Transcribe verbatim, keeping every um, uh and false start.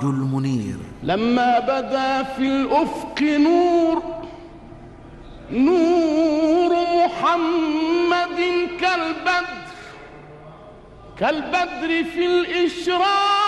المنير. لما بدا في الأفق نور نور محمد كالبدر كالبدر في الإشراق